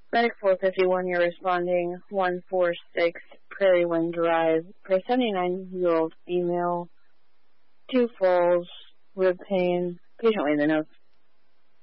Medic 451, you're responding 146 Prairie Wind Drive for a 79-year-old female, 2 falls, rib pain, patient waiting the notes.